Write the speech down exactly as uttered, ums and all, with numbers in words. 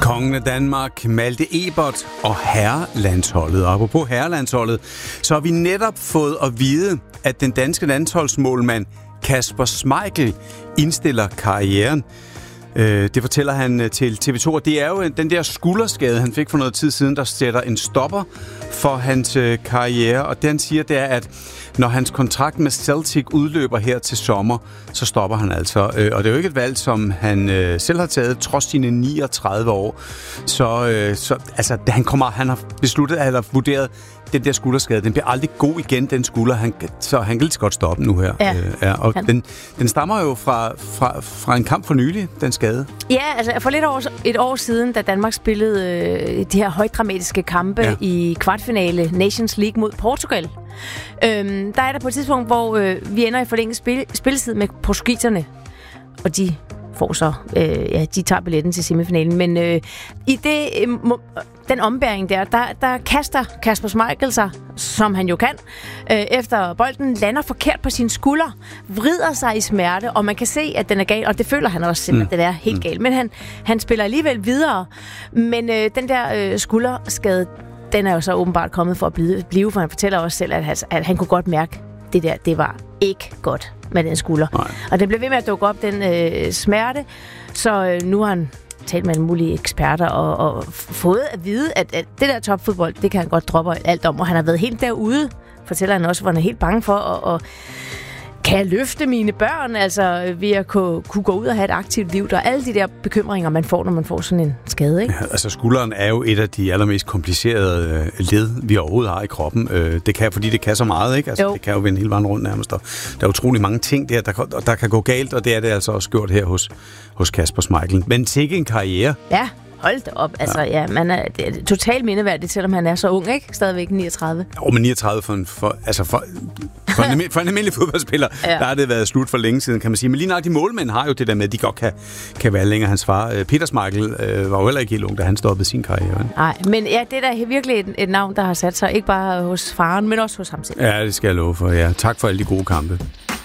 Kongen af Danmark, Malte Ebert og herrelandsholdet. Og apropos herrelandsholdet, så har vi netop fået at vide, at den danske landsholdsmålmand Kasper Schmeichel indstiller karrieren. Det fortæller han til T V to, og det er jo den der skulderskade, han fik for noget tid siden, der sætter en stopper for hans karriere. Og det han siger, det er, at når hans kontrakt med Celtic udløber her til sommer, så stopper han altså. Og det er jo ikke et valg, som han selv har taget, trods sine niogtredive år. Så, så altså, han, kommer, han har besluttet, eller vurderet, den der skulderskade, den bliver aldrig god igen, den skulder. Han, så han kan lige så godt stoppe nu her. Ja, øh, ja, og den, den stammer jo fra, fra, fra en kamp for nylig, den skade. Ja, altså for lidt over, et år siden, da Danmark spillede øh, de her højdramatiske kampe ja. i kvartfinale Nations League mod Portugal. Øhm, der er der på et tidspunkt, hvor øh, vi ender i forlænget spil, spilletid med portugiserne, og de får så, øh, ja, de tager billetten til semifinalen. Men øh, i det, øh, må, den ombæring der, der, der kaster Kasper Schmeichel sig, som han jo kan, øh, efter bolden lander forkert på sine skulder, vrider sig i smerte, og man kan se, at den er gal, og det føler han også selv, mm. at den er helt mm. gal. Men han, han spiller alligevel videre. Men øh, den der øh, skulderskade, den er jo så åbenbart kommet for at blive, blive for han fortæller også selv, at han, at han kunne godt mærke, det der, det var ikke godt med den skulder. Nej. Og den blev ved med at dukke op, den øh, smerte, så øh, nu har han talt med alle mulige eksperter og, og fået at vide, at, at det der topfodbold, det kan han godt droppe alt om, og han har været helt derude, fortæller han også, hvor han er helt bange for at, at kan jeg løfte mine børn, altså ved at kunne, kunne gå ud og have et aktivt liv. Der er alle de der bekymringer, man får, når man får sådan en skade, ikke? Ja, altså skulderen er jo et af de allermest komplicerede led, vi overhovedet har i kroppen. Det kan, fordi det kan så meget, ikke? Altså, det kan jo vende hele vejen rundt nærmest. Der er utrolig mange ting der, der, der kan gå galt, og det er det altså også gjort her hos, hos Kasper Schmeichel. Men sikke en karriere. Ja. Hold da op. Altså, ja, ja man er, det er totalt mindeværdigt, selvom han er så ung, ikke? Stadigvæk niogtredive. Jo, men niogtredive for en, for, altså for, for, en, for en almindelig fodboldspiller, ja. Der har det været slut for længe siden, kan man sige. Men lige nok de målmænd har jo det der med, at de godt kan, kan være længere. Hans far, Peter Schmeichel, øh, var jo heller ikke helt ung, da han stoppede sin karriere. Nej, men ja, det er da virkelig et, et navn, der har sat sig, ikke bare hos faren, men også hos ham selv. Ja, det skal jeg love for, ja. Tak for alle de gode kampe.